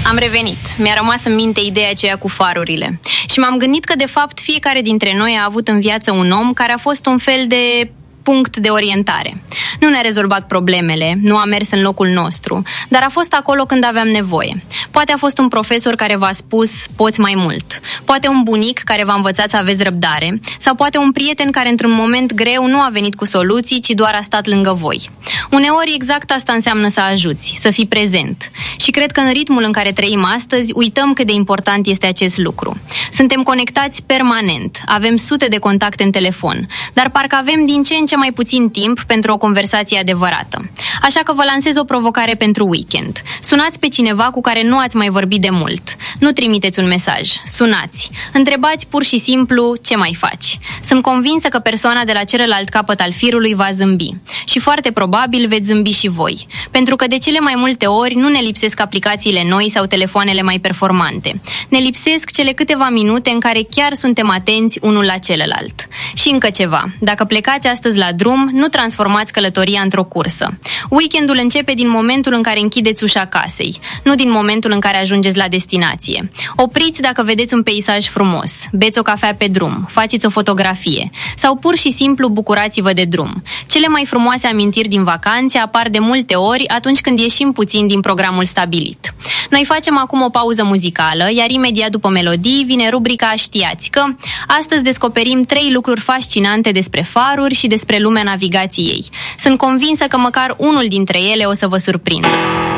Am revenit. Mi-a rămas în minte ideea aceea cu farurile. Și m-am gândit că, de fapt, fiecare dintre noi a avut în viață un om care a fost un fel de punct de orientare. Nu ne-a rezolvat problemele, nu a mers în locul nostru, dar a fost acolo când aveam nevoie. Poate a fost un profesor care v-a spus poți mai mult, poate un bunic care v-a învățat să aveți răbdare, sau poate un prieten care într-un moment greu nu a venit cu soluții, ci doar a stat lângă voi. Uneori exact asta înseamnă să ajuți, să fii prezent. Și cred că în ritmul în care trăim astăzi, uităm cât de important este acest lucru. Suntem conectați permanent, avem sute de contacte în telefon, dar parcă avem din ce în ce mai puțin timp pentru o conversație adevărată. Așa că vă lansez o provocare pentru weekend. Sunați pe cineva cu care nu ați mai vorbit de mult. Nu trimiteți un mesaj, sunați. Întrebați pur și simplu ce mai faci. Sunt convinsă că persoana de la celălalt capăt al firului va zâmbi. Și foarte probabil veți zâmbi și voi. Pentru că de cele mai multe ori nu ne lipsesc aplicațiile noi sau telefoanele mai performante. Ne lipsesc cele câteva minute în care chiar suntem atenți unul la celălalt. Și încă ceva. Dacă plecați astăzi la drum, nu transformați călătoria într-o cursă. Weekendul începe din momentul în care închideți ușa casei, nu din momentul în care ajungeți la destinație. Opriți dacă vedeți un peisaj frumos, beți o cafea pe drum, faceți o fotografie sau pur și simplu bucurați-vă de drum. Cele mai frumoase amintiri din vacanțe apar de multe ori atunci când ieșim puțin din programul stabilit. Noi facem acum o pauză muzicală, iar imediat după melodii vine rubrica Știați că. Astăzi descoperim 3 lucruri fascinante despre faruri și despre lumea navigației. Sunt convinsă că măcar unul dintre ele o să vă surprindă.